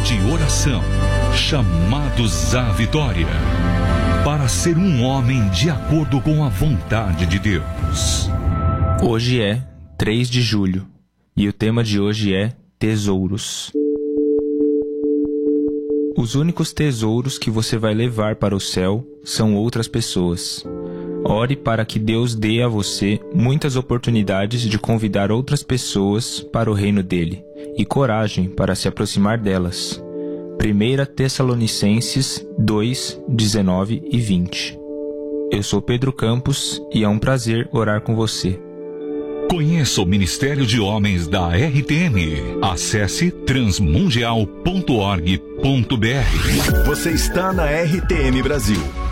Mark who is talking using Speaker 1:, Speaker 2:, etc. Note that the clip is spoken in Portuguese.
Speaker 1: de oração, chamados à vitória, para ser um homem de acordo com a vontade de Deus.
Speaker 2: Hoje é 3 de julho e o tema de hoje é tesouros. Os únicos tesouros que você vai levar para o céu são outras pessoas. Ore para que Deus dê a você muitas oportunidades de convidar outras pessoas para o reino dele e coragem para se aproximar delas. 1 Tessalonicenses 2, 19 e 20. Eu sou Pedro Campos e é um prazer orar com você.
Speaker 1: Conheça o Ministério de Homens da RTM. Acesse transmundial.org.br.
Speaker 3: Você está na RTM Brasil.